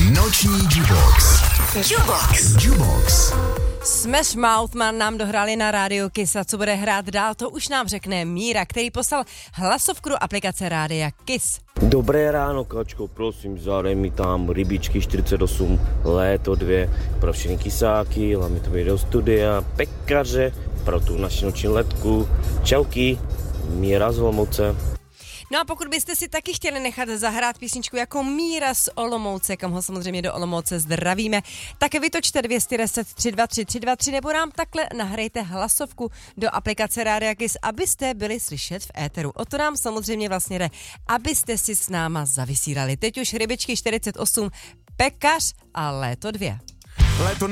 Noční Jubox. Jubox. Smash Mouth nám dohráli na rádio Kiss a co bude hrát dál, to už nám řekne Míra, který poslal hlasovku do aplikace rádia Kiss. Dobré ráno, Kačko, prosím, zadej mi tam rybičky 48, léto 2, pro všechny kysáky, hlavně to vyjde do studia, pekaře, pro tu naši noční letku, čauky, Míra z Olomouce. No a pokud byste si taky chtěli nechat zahrát písničku jako Míra z Olomouce, kam ho samozřejmě do Olomouce zdravíme, tak vytočte 210 323 323 nebo nám takhle nahrajte hlasovku do aplikace Rádia Kiss, abyste byli slyšet v éteru. O to nám samozřejmě vlastně jde, abyste si s náma zavysílali. Teď už rybičky 48, pekař a léto 2. Léto